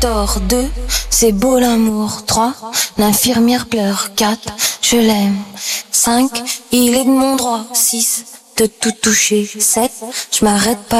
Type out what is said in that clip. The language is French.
Tort 2, c'est beau l'amour. 3, l'infirmière pleure. 4, je l'aime. 5, il est de mon droit. 6, de tout toucher. 7, je m'arrête pas.